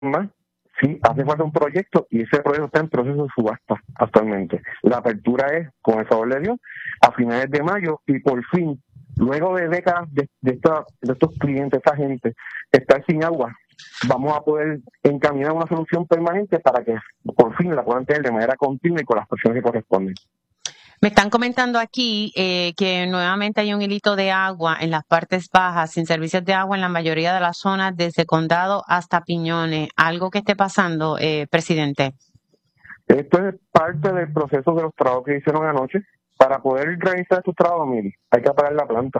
más, sí, hace falta un proyecto y ese proyecto está en proceso de subasta actualmente. La apertura es, con el favor de Dios, a finales de mayo y por fin, luego de décadas de estos clientes, esta gente, estar sin agua, vamos a poder encaminar una solución permanente para que por fin la puedan tener de manera continua y con las personas que corresponden. Me están comentando aquí que nuevamente hay un hilito de agua en las partes bajas, sin servicios de agua en la mayoría de las zonas, desde Condado hasta Piñones. ¿Algo que esté pasando, presidente? Esto es parte del proceso de los trabajos que hicieron anoche. Para poder realizar estos trabajos, mire, hay que apagar la planta.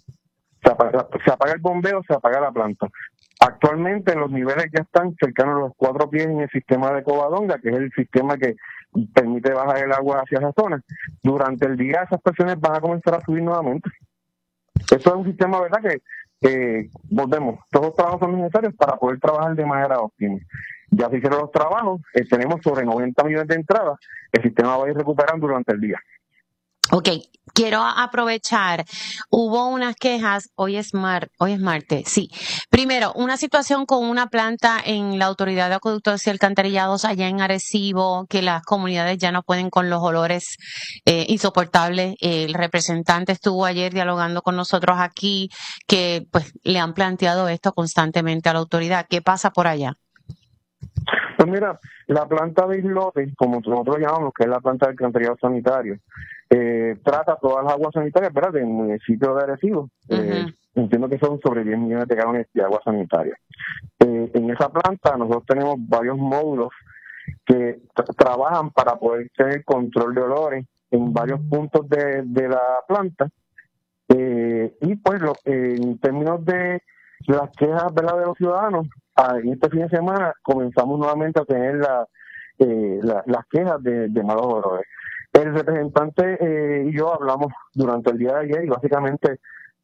Se apaga el bombeo, se apaga la planta. Actualmente los niveles ya están cercanos a los 4 pies en el sistema de Covadonga, que es el sistema que permite bajar el agua hacia esa zona. Durante el día esas presiones van a comenzar a subir nuevamente. Esto es un sistema, ¿verdad?, que volvemos. Todos los trabajos son necesarios para poder trabajar de manera óptima. Ya se hicieron los trabajos, tenemos sobre 90 millones de entradas, el sistema va a ir recuperando durante el día. Ok, quiero aprovechar, hubo unas quejas, hoy es martes, sí. Primero, una situación con una planta en la Autoridad de Acueductos y Alcantarillados allá en Arecibo, que las comunidades ya no pueden con los olores insoportables. El representante estuvo ayer dialogando con nosotros aquí, que pues le han planteado esto constantemente a la autoridad. ¿Qué pasa por allá? Pues mira, la planta de islotes, como nosotros llamamos, que es la planta del alcantarillado sanitario, trata todas las aguas sanitarias, ¿verdad?, del municipio de Arecibo. Entiendo que son sobre 10 millones de galones de agua sanitaria. En esa planta nosotros tenemos varios módulos que trabajan para poder tener control de olores en varios puntos de la planta. Y pues en términos de las quejas, ¿verdad?, de los ciudadanos, en este fin de semana comenzamos nuevamente a tener las quejas de malos olores. El representante y yo hablamos durante el día de ayer y básicamente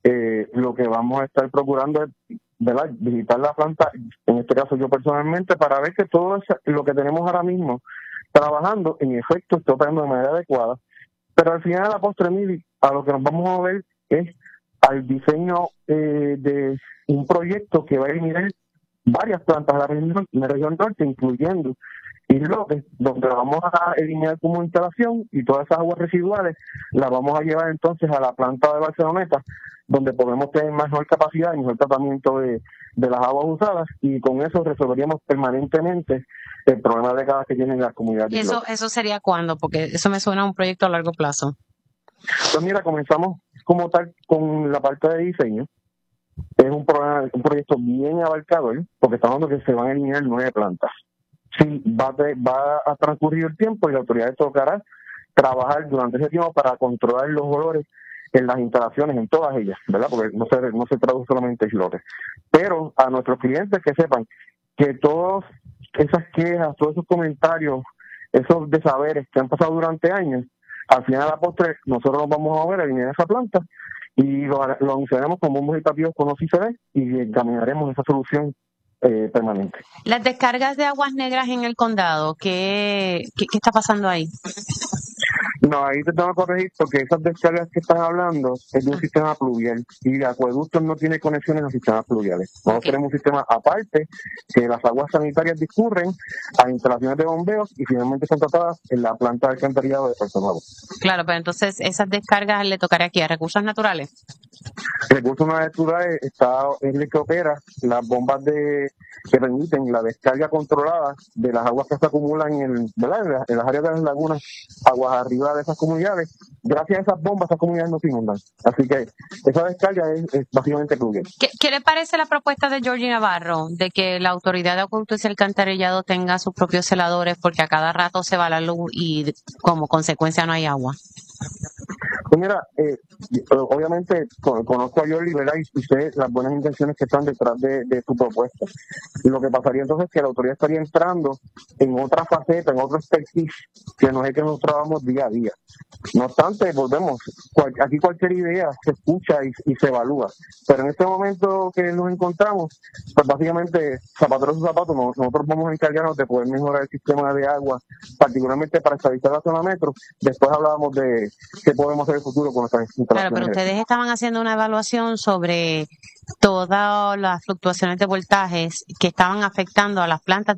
lo que vamos a estar procurando es, ¿verdad?, visitar la planta, en este caso yo personalmente, para ver que todo eso, lo que tenemos ahora mismo trabajando, en efecto, está operando de manera adecuada. Pero al final de la postre, Mili, a lo que nos vamos a ver es al diseño de un proyecto que va a eliminar varias plantas de la región norte, incluyendo islotes, donde vamos a eliminar como instalación y todas esas aguas residuales las vamos a llevar entonces a la planta de Barceloneta, donde podemos tener mejor capacidad y mejor tratamiento de las aguas usadas, y con eso resolveríamos permanentemente el problema de gas que tienen las comunidades. ¿Eso sería cuándo? Porque eso me suena a un proyecto a largo plazo. Pues mira, comenzamos como tal con la parte de diseño. Es un proyecto bien abarcador, porque estamos hablando que se van a eliminar 9 plantas. Sí, va a transcurrir el tiempo y la autoridad tocará trabajar durante ese tiempo para controlar los olores en las instalaciones, en todas ellas, ¿verdad? Porque no se traduce solamente en islotes. Pero a nuestros clientes que sepan que todas esas quejas, todos esos comentarios, esos desaveres que han pasado durante años, al final de la postre nosotros nos vamos a mover a eliminar esa planta y lo anunciaremos con bombos y platillos con los ICD y encaminaremos esa solución permanente. Las descargas de aguas negras en el condado, ¿qué está pasando ahí? No, ahí te tengo que corregir porque esas descargas que están hablando es de un sistema pluvial y de acueductos no tiene conexiones a sistemas pluviales. Nosotros tenemos un sistema aparte que las aguas sanitarias discurren a instalaciones de bombeos y finalmente son tratadas en la planta de alcantarillado de Puerto Nuevo. Claro, pero entonces esas descargas le tocaría aquí a Recursos Naturales. Recursos Naturales es el que opera las bombas que permiten la descarga controlada de las aguas que se acumulan en las áreas de las lagunas, aguas arriba de esas comunidades. Gracias a esas bombas, esas comunidades no se inundan. Así que esa descarga es básicamente pluvial. ¿Qué le parece la propuesta de Georgie Navarro de que la Autoridad de Acueductos y Alcantarillado tenga sus propios celadores porque a cada rato se va la luz y como consecuencia no hay agua? Pues mira, obviamente conozco a Jordi, ¿verdad? Y sé las buenas intenciones que están detrás de su propuesta. Lo que pasaría entonces es que la autoridad estaría entrando en otra faceta, en otro expertise, que no es el que nosotros trabajamos día a día. No obstante, volvemos, aquí cualquier idea se escucha y se evalúa. Pero en este momento que nos encontramos, pues básicamente, zapatero a su zapato, nosotros vamos a encargarnos de poder mejorar el sistema de agua, particularmente para estabilizar la zona metro. Después hablábamos de qué podemos hacer futuro con estas instalaciones. Claro, pero ustedes estaban haciendo una evaluación sobre todas las fluctuaciones de voltajes que estaban afectando a las plantas